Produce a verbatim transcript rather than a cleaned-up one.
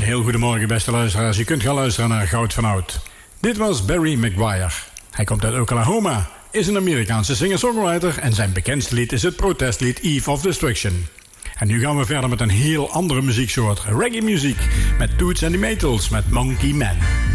heel goedemorgen beste luisteraars. Je kunt gaan luisteren naar Goud van Oud. Dit was Barry Maguire. Hij komt uit Oklahoma, is een Amerikaanse singer-songwriter en zijn bekendste lied is het protestlied Eve of Destruction. En nu gaan we verder met een heel andere muzieksoort, reggae muziek, met Toots and the Maytals met Monkey Man.